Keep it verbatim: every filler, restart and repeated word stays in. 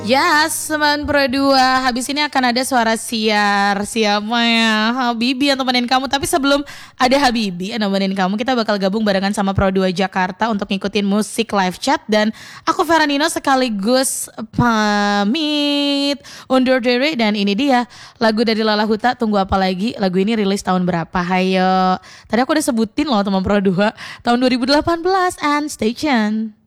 Yes, teman Pro dua. Habis ini akan ada suara siar. Siapa ya? Habibi yang temenin kamu. Tapi sebelum ada Habibi yang nemenin kamu, kita bakal gabung barengan sama Pro dua Jakarta untuk ngikutin musik live chat. Dan aku Feranino sekaligus pamit undur diri. Dan ini dia lagu dari Lala Huta. Tunggu apa lagi? Lagu ini rilis tahun berapa? Hayo. Tadi aku udah sebutin loh teman Pro dua. Tahun dua ribu delapan belas. And stay tuned.